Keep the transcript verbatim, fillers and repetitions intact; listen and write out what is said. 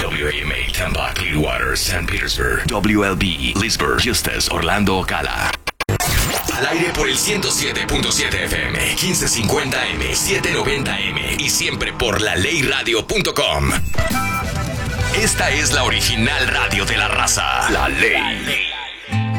W A M A, Tampa, Clearwater, Saint Petersburg. W L B, Leesburg, Eustis, Orlando, Ocala. Al aire por el ciento siete punto siete F M, quince cincuenta A M, setecientos noventa A M y siempre por la ley radio punto com. Esta es la original radio de la raza. La Ley.